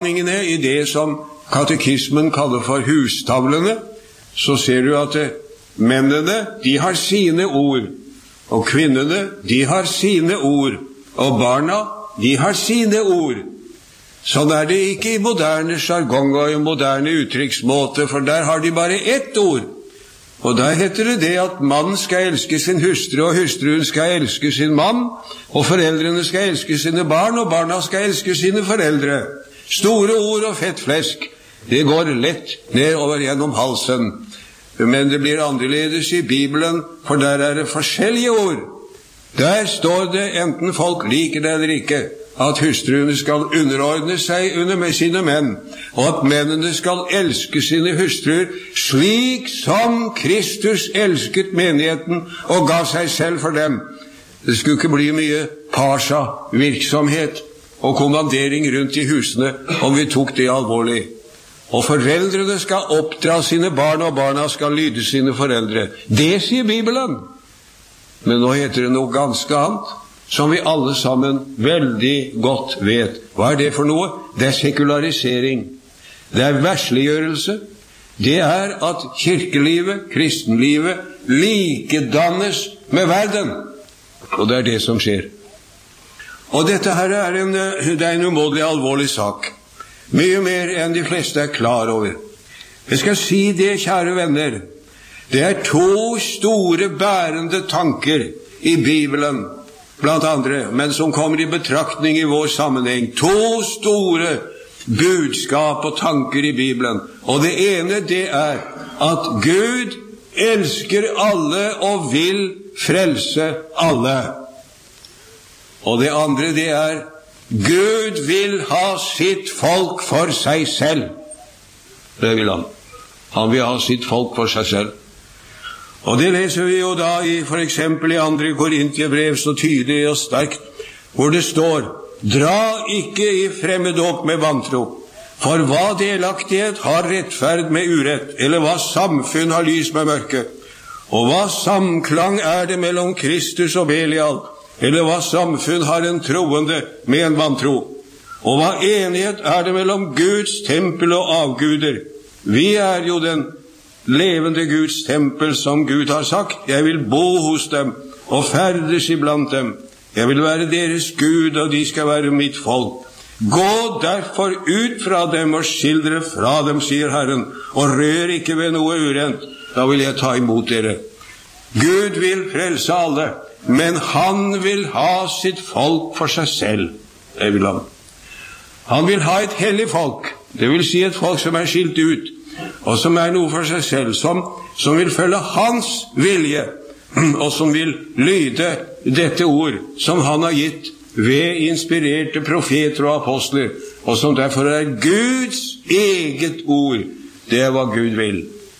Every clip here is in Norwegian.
I det som katekismen kaller for hustavlene, så ser du at mennene, de har sine ord, og kvinnene, de har sine ord, og barna, de har sine ord. Sånn det ikke I moderne jargong og I moderne uttrykksmåte, for der har de bare ett ord. Og der heter det at mannen skal elske sin hustru, og hustruen skal elske sin mann, og foreldrene skal elske sine barn, og barna skal elske sine foreldre. Store ord og fett flesk, det går lett nedover gjennom halsen. Men det blir annerledes I Bibelen, for der det forskjellige ord. Der står det, enten folk liker det eller ikke, at hustruene skal underordne seg under med sine menn, og at mennene skal elske sine hustruer slik som Kristus elsket menigheten og ga seg selv for dem. Det skulle ikke bli mye parsa-virksomhet og kommandering rundt I husene om vi tok det alvorlig. Og foreldrene skal oppdra sine barn, og barna skal lyde sine foreldre. Det sier Bibelen. Men nå heter det noe ganske annet, som vi alle sammen veldig godt vet. Hva det for noe? Det sekularisering. Det versliggjørelse. Det at kirkelivet, kristenlivet, likedannes med verden. Og det det som skjer. Og dette her det en umådelig alvorlig sak. Mye mer enn de fleste klar over. Jeg skal si det, kjære venner. Det to store bærende tanker I Bibelen, blant andre, men som kommer I betraktning I vår sammenheng. To store budskap og tanker I Bibelen. Og det ene det at Gud elsker alle og vil frelse alle. Og det andre det Gud vil ha sitt folk for seg selv. Det vil han. Han vil ha sitt folk for seg selv. Og det leser vi jo da for eksempel I 2. Korintiebrev så tydelig og sterkt, hvor det står: Dra ikke I fremmedåp med vantro, for hva delaktighet har rettferd med urett, eller hva samfunn har lys med mørke, og hva samklang det mellom Kristus og Belial, eller hva samfunn har en troende med en vantro, og hva enighet det mellom Guds tempel og avguder. Vi jo den levende Guds tempel, som Gud har sagt: Jeg vil bo hos dem og ferdes iblant dem. Jeg vil være deres Gud, og de skal være mitt folk. Gå derfor ut fra dem og skill dere fra dem, sier Herren, og rør ikke ved noe urent. Da vil jeg ta imot dere. Gud vil frelse alle, men han vil ha sitt folk for seg selv. Det vil han. Han vil ha et hellig folk, det vil si et folk som skilt ut, og som noe for seg selv, som vil følge hans vilje, og som vil lyde dette ord som han har gitt ved inspirerte profeter og apostler, og som derfor Guds eget ord. Det hva Gud vil.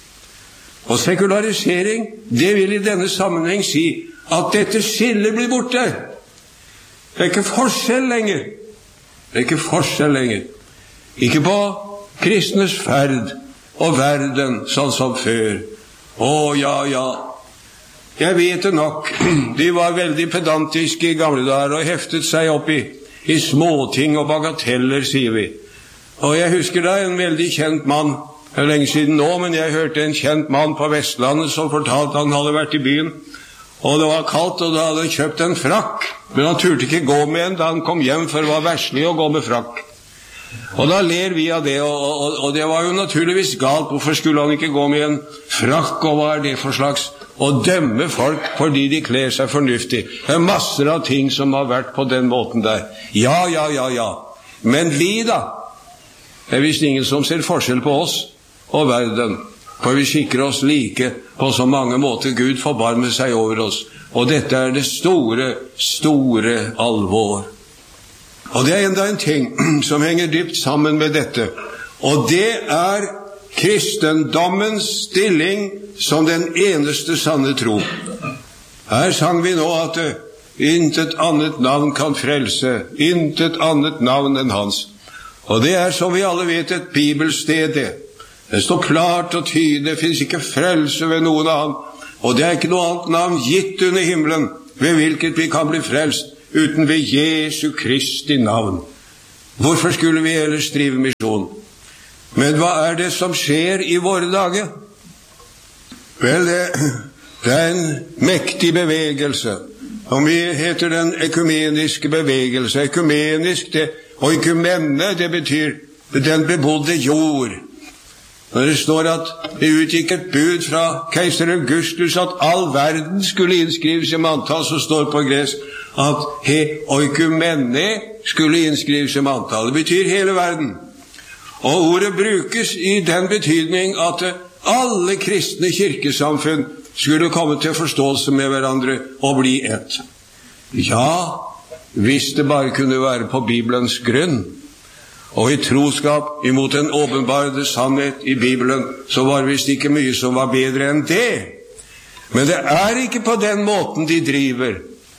Og sekularisering, det vil I denne sammenheng si at dette skillet blir borte. Det ikke forskjell lenger. Det ikke forskjell lenger. Ikke på kristnes ferd og verden sånn som før. Ja. Jeg vet det nok. De var veldig pedantiske I gamle dager og heftet seg opp I småting og bagateller, sier vi. Og jeg husker da en veldig kjent mann, det lenge siden nå, men jeg hørte en kjent mann på Vestlandet som fortalte han hadde vært I byen, og det var kaldt, og da hadde han kjøpt en frakk, men han turte ikke gå med en da han kom hjem, for det var verslig å gå med frakk. Og da ler vi av det, og det var jo naturligvis galt. Hvorfor skulle han ikke gå med en frakk, og hva det for slags? Og dømme folk fordi de kler seg fornuftig. Det masser av ting som har vært på den måten der. Ja. Men vi da? Det visst ingen som ser forskjell på oss og verden, for vi skikker oss like på så mange måter. Gud forbarmer seg over oss, og dette det store alvor. Og det enda en ting som henger dypt sammen med dette, og det kristendommens stilling som den eneste sanne tro. Her sang vi nå at intet annet navn kan frelse, intet annet navn enn hans. Og det som vi alle vet et bibelsted det. Det står klart og tydelig, det finnes ikke frelse ved noen annen, og det ikke noe annet navn gitt under himmelen ved hvilket vi kan bli frelst uten ved Jesu Kristi navn. Hvorfor skulle vi ellers drive misjon? Men hva er det som skjer i våre dager? Vel, det er en mektig bevegelse. Om vi heter den ekumeniske bevegelse. Ekumenisk, og ekumene, det betyr den bebodde jord. Når det står at det utgikk et bud fra keiser Augustus at all verden skulle innskrives i manntall, så står på gresk at oikumene skulle innskrives i manntall. Det betyr hele verden. Og ordet brukes i den betydning at alle kristne kirkesamfunn skulle komme til forståelse med hverandre og bli ett. Ja, hvis det bare kunne være på Bibelens grunn, og i troskap imot den åpenbare sannhet i Bibelen, så var visst ikke mye som var bedre enn det. Men det er ikke på den måten de driver.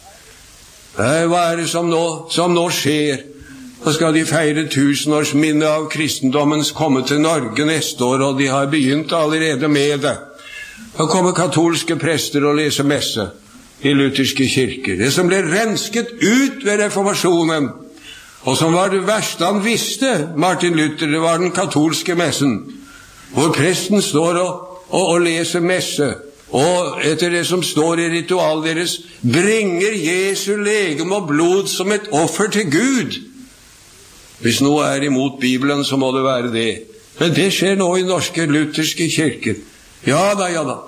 Hva er det som nå skjer? Så skal de feire 1000-årsminnet av kristendommens komme til Norge neste år, og de har begynt allerede med det. Da kommer katolske prester og leser messe i lutherske kirker. Det som ble rensket ut ved reformasjonen, og som var det verste han visste, Martin Luther, det var den katolske messen, hvor presten står og leser messe, og etter det som står i ritualet deres, bringer Jesu legeme og blod som et offer til Gud. Hvis noe er imot Bibelen, så må det være det. Men det skjer nå i norske lutherske kirker. Ja da.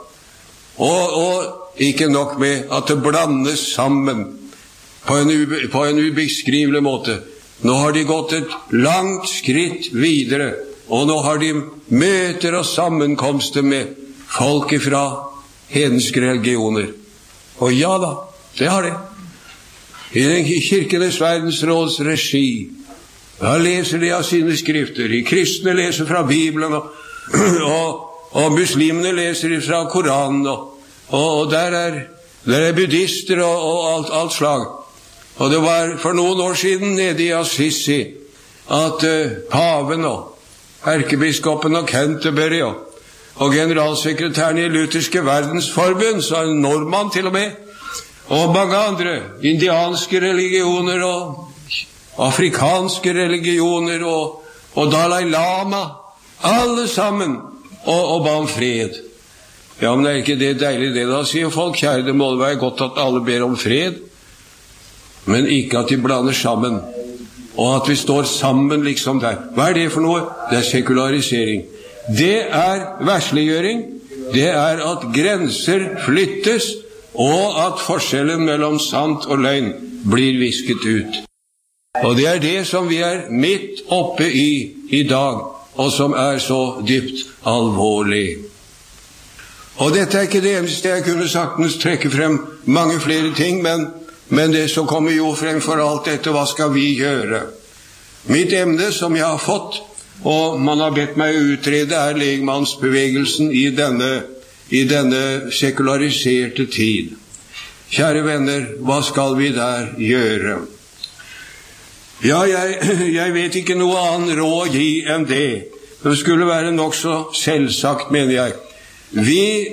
Og ikke nok med at det blandes sammen på en ubeskrivelig måte. Nå har de gått et langt skritt videre, og nå har de møter og sammenkomster med folk fra hedenske religioner. Og ja da, det har de. I den Kirkenes verdensråds regi, da leser de av sine skrifter. De kristne leser fra Bibelen, og muslimene leser fra Koranen, og der er buddhister og alt slag. Og det var for noen år siden nede i Assisi at paven og erkebiskopen og Canterbury og generalsekretæren i Lutherske verdensforbund, så en nordmann til og med, og mange andre indianske religioner og afrikanske religioner og Dalai Lama, alle sammen, og ba om fred. Ja, men er ikke det deilig det da, sier folk. Kjære, det må være godt at alle ber om fred, men ikke at de blander sammen, og at vi står sammen liksom der. Hva er det for noe? Det er sekularisering. Det er versliggjøring. Det er at grenser flyttes, og at forskjellen mellom sant og løgn blir visket ut. Og det er det som vi er midt oppe i dag, og som er så dypt alvorlig. Og dette er ikke det eneste. Jeg kunne saktens trekke frem mange flere ting, men det som kommer jo frem for alt dette, hva skal vi gjøre? Mitt emne som jeg har fått, og man har bedt meg utrede, er legmannsbevegelsen i denne sekulariserte tid. Kjære venner, hva skal vi der gjøre? Ja, jeg vet ikke noe annet råd å gi enn det. Det skulle være nok så selvsagt, mener jeg. Vi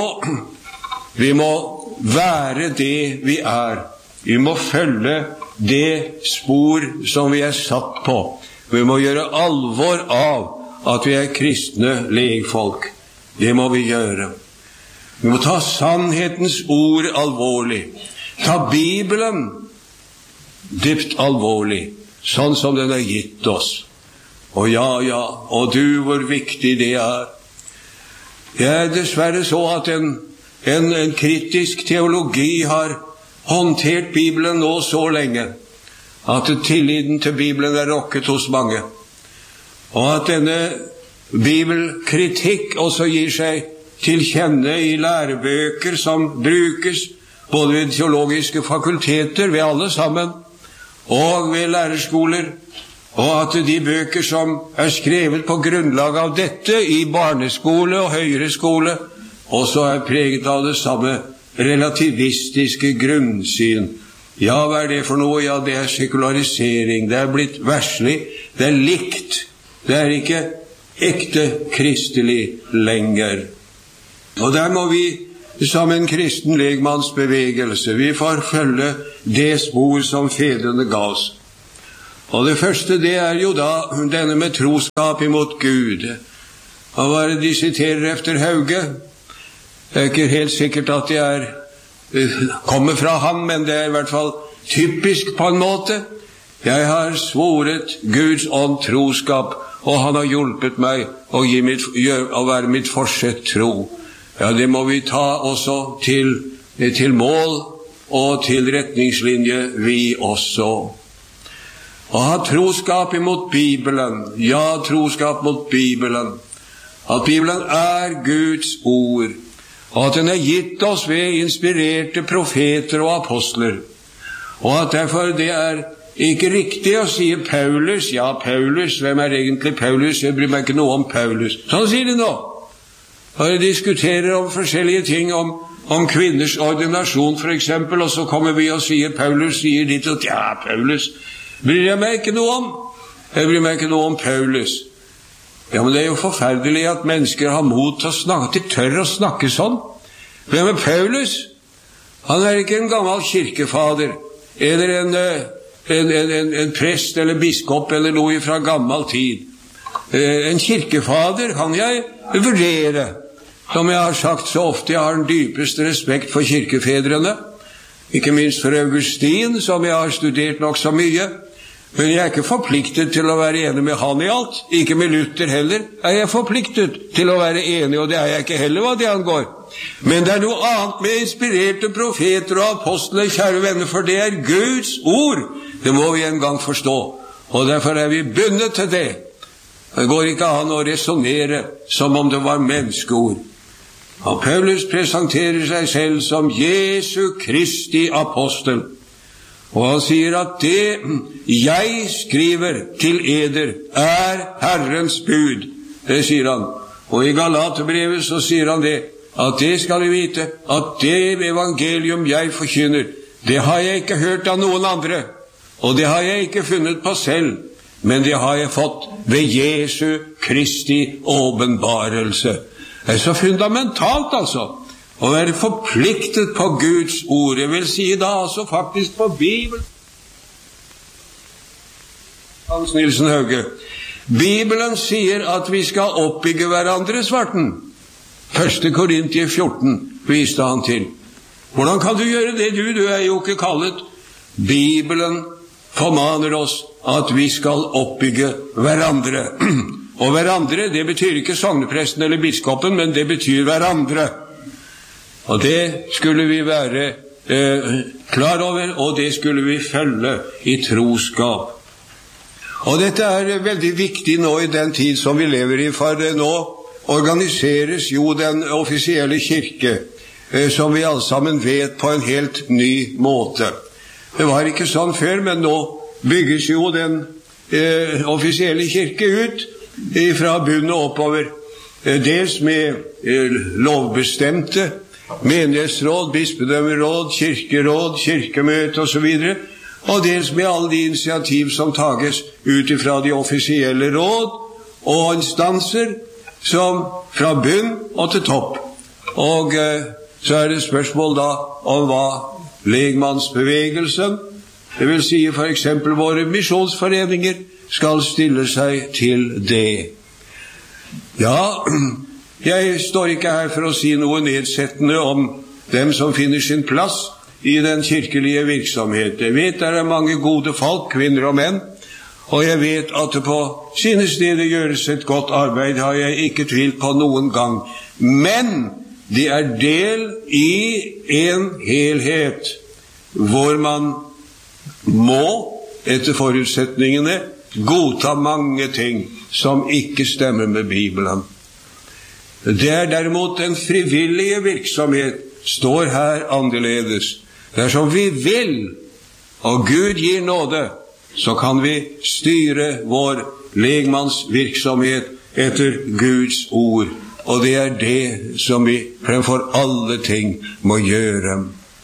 må være det vi er. Vi må følge det spor som vi er satt på. Vi må gjøre alvor av at vi er kristne legfolk. Det må vi gjøre. Vi må ta sannhetens ord alvorlig. Ta Bibelen dypt alvorlig, sånn som den er gitt oss. Og ja, og du, hvor viktig det er. Det er dessverre så at en kritisk teologi har håndtert Bibelen nå så lenge at tilliten til Bibelen er rokket hos mange, og at denne bibelkritikk også gir seg til kjenne i lærebøker som brukes både ved teologiske fakulteter, ved alle sammen, og ved lærerskoler, og at de bøker som er skrevet på grunnlag av dette i barneskole og høyere skole også er preget av det samme relativistiske grunnsyn. Ja, hva er det for noe? Ja, det er sekularisering. Det er blitt verslig. Det er likt. Det er ikke ekte kristelig lenger. Og der må vi, som en kristen legmannsbevegelse, vi får følge det spor som fedrene ga oss. Og det første, det jo da denne med troskap imot Gud. Og hva det de siterer efter Hauge? Det ikke helt sikkert at det kommer fra ham, men det I hvert fall typisk på en måte. Jeg har svoret Guds ånd troskap, og han har hjulpet meg å være mitt forsett tro. Ja, det må vi ta også til mål og til retningslinje vi også. Å ha troskap imot Bibelen, ja, troskap mot Bibelen. At Bibelen Guds ord, og at den gitt oss ved inspirerte profeter og apostler. Og at derfor det ikke riktig å si Paulus, ja, Paulus, hvem egentlig Paulus? Jeg bryr meg ikke noe om Paulus. Sånn sier de nå. Og de diskuterer om forskjellige ting, om kvinners ordinasjon for eksempel, og så kommer vi og sier Paulus, sier de til, ja, Paulus, bryr jeg meg ikke noe om. Jeg bryr meg ikke noe om Paulus. Ja, men det jo forferdelig at mennesker har mot til å snakke, de tør å snakke sånn. Hvem Paulus? Han ikke en gammel kirkefader, eller en prest eller biskop eller noe fra gammel tid. En kirkefader kan jeg vurdere. Som jeg har sagt så ofte, jeg har den dypeste respekt for kirkefedrene. Ikke minst for Augustin, som jeg har studert nok så mye. Men jeg ikke forpliktet til å være enig med han I alt. Ikke med Luther heller. Jeg forpliktet til å være enig, og det jeg ikke heller hva det angår. Men det noe annet med inspirerte profeter og apostler, kjære venner, for det Guds ord. Det må vi en gang forstå. Og derfor vi bundet til det. Det går ikke an å resonere som om det var menneskeord. Og Paulus presenterer seg selv som Jesu Kristi apostel. Og han sier at det jeg skriver til eder Herrens bud. Det sier han. Og I Galaterbrevet så sier han det, at det skal vi vite, at det evangelium jeg forkynner, det har jeg ikke hørt av noen andre, og det har jeg ikke funnet på selv, men det har jeg fått ved Jesu Kristi åpenbarelse. Det så fundamentalt altså, å være forpliktet på Guds ord, jeg vil si da altså faktisk på Bibelen. Hans Nilsen Hauge, Bibelen sier at vi skal oppbygge hverandre, svarten. 1. Korintier 14 viste han til. Hvordan kan du gjøre det, du? Du jo ikke kallet. Bibelen formaner oss at vi skal oppbygge hverandre. Og hverandre, det betyr ikke sognepresten eller biskopen, men det betyr hverandre. Og det skulle vi være klar over, og det skulle vi følge I troskap. Og dette veldig viktig nå I den tid som vi lever I, for nå organiseres jo den offisielle kirke, som vi alle sammen vet, på en helt ny måte. Det var ikke sånn før, men nå bygges jo den offisielle kirke ut fra bunnen og oppover, dels med lovbestemte menighetsråd, bispedømmeråd, kirkeråd, kirkemøte og så videre, og dels med alle de initiativ som tages ut fra de offisielle råd og instanser, som fra bunn og til topp. Og så det spørsmål da om hva legmannsbevegelsen, det vil si for eksempel våre misjonsforeninger, skal stille seg til det. Ja, jeg står ikke her for å si noe nedsettende om dem som finner sin plass I den kirkelige virksomhet. Jeg vet det mange gode folk, kvinner og menn, og jeg vet at det på sine steder gjøres et godt arbeid, har jeg ikke tvilt på noen gang. Men det del I en helhet, hvor man må, etter forutsetningene, godta mange ting som ikke stemmer med Bibelen. Det derimot en frivillige virksomhet, står her annerledes. Dersom vi vil, og Gud gir nåde, så kan vi styre vår legmannsvirksomhet etter Guds ord. Og det det som vi fremfor alle ting må gjøre.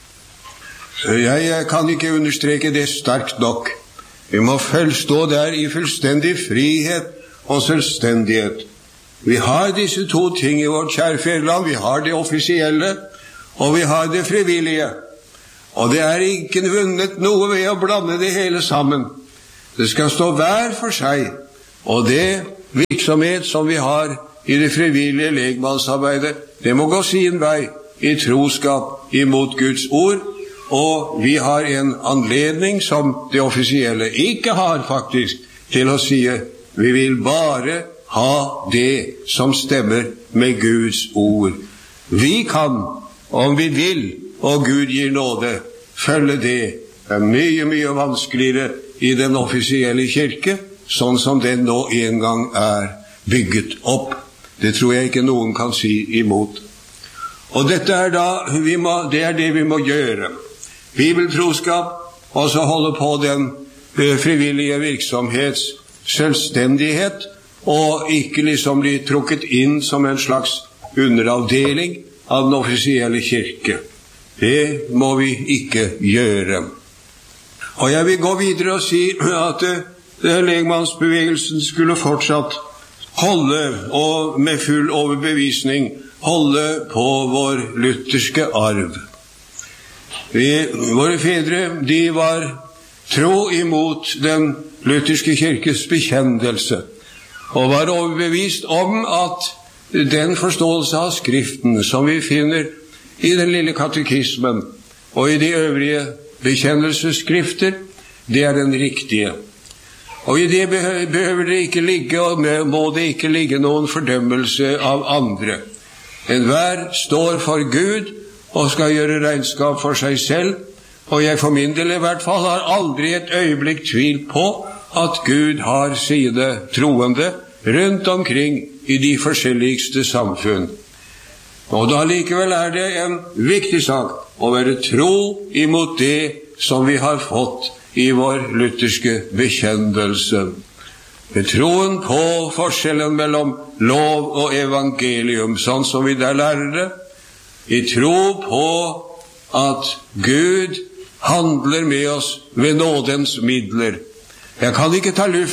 Jeg kan ikke understreke det sterkt nok. Vi må stå der I fullstendig frihet og selvstendighet. Vi har disse to ting I vårt kjære fedreland. Vi har det offisielle, og vi har det frivillige. Og det ikke vunnet noe ved å blande det hele sammen. Det skal stå hver for seg, og det virksomhet som vi har i det frivillige legmannsarbeidet, det må gå sin vei i troskap imot Guds ord, og vi har en anledning som det offisielle ikke har faktisk, til å si vi vil bare ha det som stemmer med Guds ord. Vi kan, om vi vil, og Gud gir nåde, følge det. Det er mye, mye vanskeligere i den offisielle kirke, sånn som den nå en gang er bygget opp. Det tror jeg ikke noen kan si imot. Og dette er da, det er det vi må gjøre. Bibeltroskap, og så holde på den frivillige virksomhets selvstendighet, og ikke liksom bli trukket inn som en slags underavdeling av den offisielle kirke. Det må vi ikke gjøre. Og jeg vil gå videre og si at legmannsbevegelsen skulle fortsatt holde, og med full overbevisning, holde på vår lutherske arv. Våre fedre, de var tro imot den lutherske kirkes bekjennelse, og var overbevist om at den forståelse av Skriften som vi finner i den lille katekismen og i de øvrige bekjennelsesskrifter, det er den riktige. Og i det behøver det ikke ligge, og må det ikke ligge noen fordømmelse av andre. Enhver står for Gud og skal gjøre regnskap for seg selv, og jeg for min del i hvert fall har aldri et øyeblikk tvil på at Gud har sine troende rundt omkring i de forskjelligste samfunn. Og da likevel er det en viktig sak å være tro imot det som vi har fått i vår lutherske bekjennelse. Med troen på forskjellen mellom lov og evangelium, sånn som vi der lærer det, i tro på at Gud handler med oss ved nådens midler. Jeg kan ikke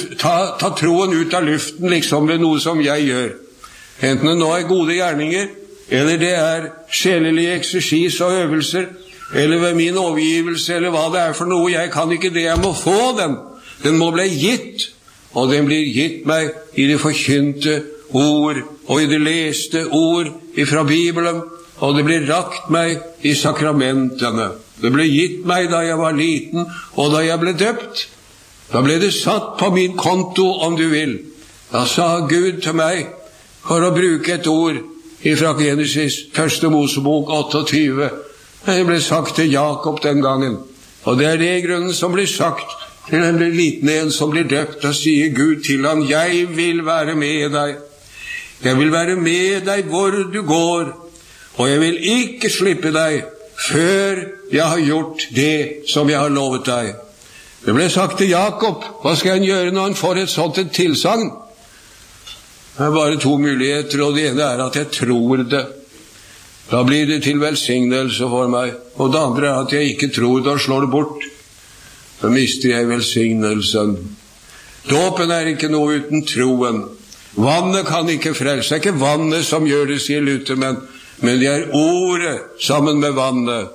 ta troen ut av luften liksom ved noe som jeg gjør. Enten det nå er gode gjerninger, eller det er sjelelig eksersis og øvelser, eller ved min overgivelse, eller hva det er for noe. Jeg kan ikke det, jeg må få den. Den må bli gitt, og den blir gitt meg i det forkynte ord, og i det leste ord fra Bibelen, og det blir rakt meg i sakramentene. Det ble gitt meg da jeg var liten, og da jeg ble døpt. Da ble det satt på min konto, om du vil. Da sa Gud til meg, for å bruke et ord fra Genesis, 1. Mosebok 28. Det ble sagt til Jakob den gangen. Og det er det i grunnen som blir sagt til en liten en som blir døpt. Da sier Gud til ham, jeg vil være med deg. Jeg vil være med deg hvor du går, og jeg vil ikke slippe deg før jeg har gjort det som jeg har lovet deg. Det ble sagt til Jakob, hva skal han gjøre når han får et sånt tilsagn? Det er bare to muligheter, og det ene er at jeg tror det. Da blir det til velsignelse for meg. Og det andre er at jeg ikke tror det og slår det bort. Da mister jeg velsignelsen. Dåpen er ikke noe uten troen. Vannet kan ikke frelse. Det er ikke vannet som gjør det, sier Luther, men det er ordet sammen med vannet.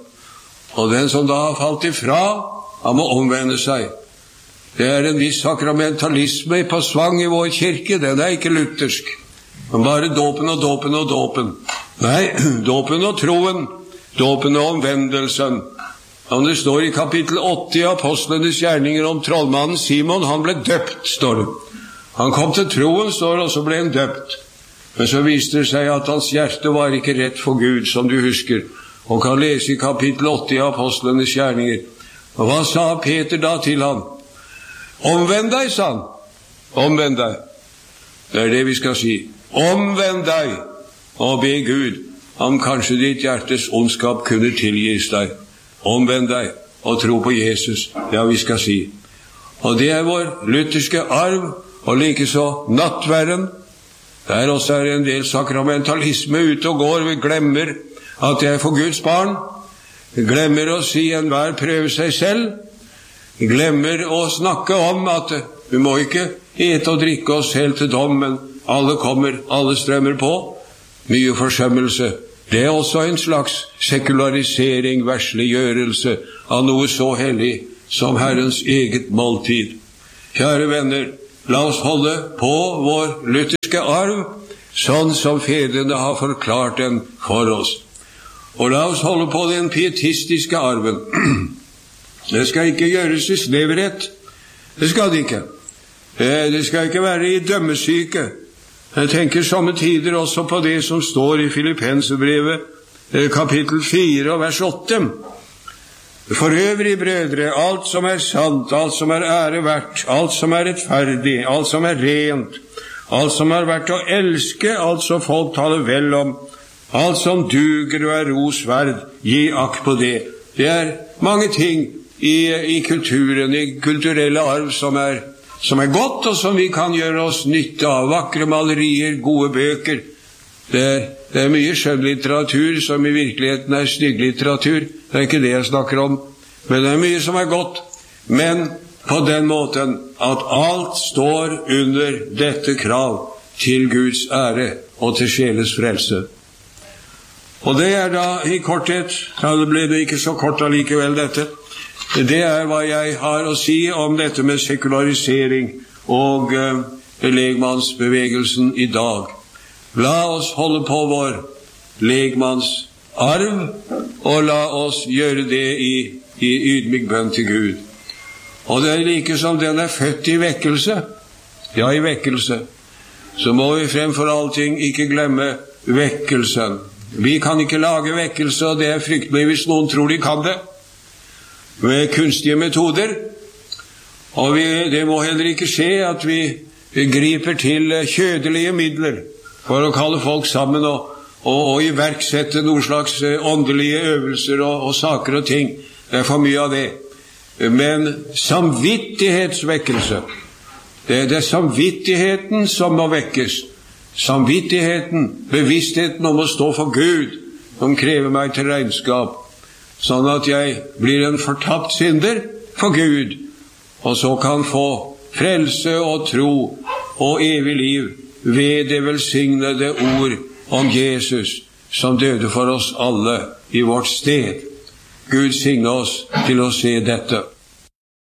Og den som da har falt ifra, han må omvende seg. Det er en viss sakramentalisme på svang i vår kirke, den er ikke luthersk. Men bare dåpen og dåpen og dåpen. Nei, dåpen og troen, dåpen og omvendelsen. Om det står i kapittel 8 i Apostlenes gjerninger om trollmannen Simon, han ble døpt, står det. Han kom til troen, står det, og så ble han døpt. Men så viste det seg at hans hjerte var ikke rett for Gud, som du husker. Og kan lese i kapittel 8 i Apostlenes gjerninger. Og hva sa Peter da til han? Omvend deg, sa han. Omvend deg. Det er det vi skal si. Omvend deg, og be Gud om kanskje ditt hjertes ondskap kunne tilgis deg. Omvend deg, og tro på Jesus. Ja, vi skal si. Og det er vår lutherske arv, og likeså nattverden. Der også er en del sakramentalisme ute og går. Vi glemmer at jeg er for Guds barn. Vi glemmer å si enhver prøve seg selv. Vi glemmer å snakke om at vi må ikke ete og drikke oss helt til dom, men alle kommer, alle strømmer på. Mye forsømmelse. Det er også en slags sekularisering, versliggjørelse av noe så hellig som Herrens eget måltid. Kjære venner, la oss holde på vår lutherske arv, sånn som fedrene har forklart den for oss. Og la oss holde på den pietistiske arven. Det skal ikke gjøres i sneverhet. Det skal det ikke. Det skal ikke være i dømmesyke. Jeg tenker somme tider også på det som står i Filippenserbrevet, kapittel 4 og vers 8. For øvrig, brødre, alt som er sant, alt som er ære verdt, alt som er rettferdig, alt som er rent, alt som er verdt å elske, alt som folk taler vel om, alt som duger og er rosverd, gi akt på det. Det er mange ting i kulturen, i kulturelle arv som er godt, og som vi kan gjøre oss nytte av. Vakre malerier, gode bøker. Det er mye skjønnlitteratur som i virkeligheten er stygglitteratur. Det er ikke det jeg snakker om. Men det er mye som er godt. Men på den måten at alt står under dette krav til Guds ære og til sjeles frelse. Og det er da i korthet, ja, det ble det ikke så kort allikevel dette, det er hva jeg har å si om dette med sekularisering og legmannsbevegelsen i dag. La oss holde på vår legmannsarv, og la oss gjøre det i ydmyk bønn til Gud. Og det er like som den er født i vekkelse, ja, i vekkelse, så må vi fremfor allting ikke glemme vekkelsen. Vi kan ikke lage vekkelse, og det er fryktelig hvis noen tror de kan det, med kunstige metoder, og det må heller ikke skje at vi griper til kjødelige midler for å kalle folk sammen og iverksette noen slags åndelige øvelser og saker og ting. Det er for mye av det. Men samvittighetsvekkelse, det er samvittigheten som må vekkes. Samvittigheten, bevisstheten om å stå for Gud, som krever meg til regnskap, sånn at jeg blir en fortapt synder for Gud, og så kan få frelse og tro og evig liv ved det velsignede ord om Jesus, som døde for oss alle i vårt sted. Gud signe oss til å se dette.